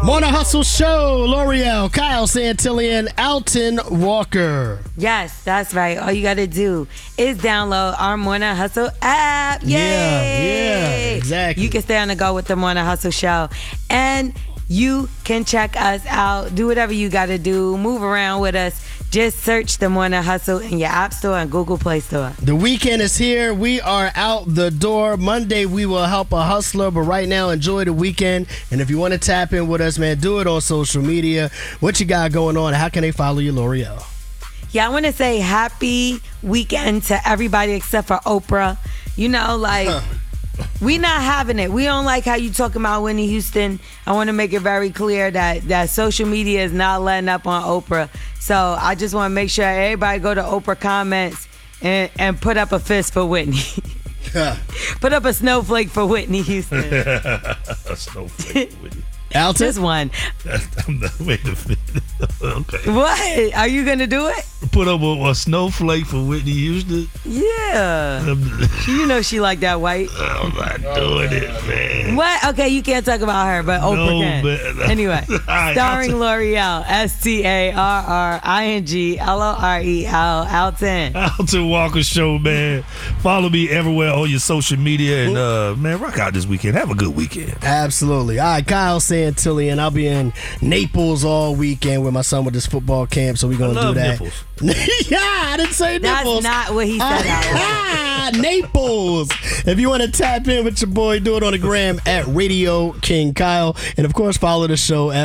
Morning Hustle Show, L'Oreal, Kyle Santillan, Alton Walker. Yes, that's right. All you got to do is download our Morning Hustle app. Yay! Yeah, exactly. You can stay on the go with the Morning Hustle Show. And you can check us out. Do whatever you got to do. Move around with us. Just search the Morning Hustle in your App Store and Google Play Store. The weekend is here. We are out the door. Monday, we will help a hustler, but right now, enjoy the weekend. And if you want to tap in with us, man, do it on social media. What you got going on? How can they follow you, L'Oreal? Yeah, I want to say happy weekend to everybody except for Oprah. You know, like... We not having it. We don't like how you talking about Whitney Houston. I want to make it very clear that social media is not letting up on Oprah. So I just want to make sure everybody go to Oprah comments and put up a fist for Whitney. Put up a snowflake for Whitney Houston. A snowflake for Whitney. Alton? Just one. Wait a minute. Okay. What? Are you going to do it? Put up a snowflake for Whitney Houston? Yeah. You know she like that white. I'm not doing it, man. What? Okay, you can't talk about her, but Oprah can. Man. Anyway, Right, starring L'Oreal, StarringLorel, Alton. Alton Walker Show, man. Follow me everywhere on your social media. And, man, rock out this weekend. Have a good weekend. Absolutely. All right, Kyle Santillan. I'll be in Naples all weekend with my son with this football camp, so we're going to do that. Nipples. Yeah, I didn't say nipples. That's not what he said out loud. Naples. If you want to tap in with your boy, do it on the gram at Radio King Kyle. And of course, follow the show at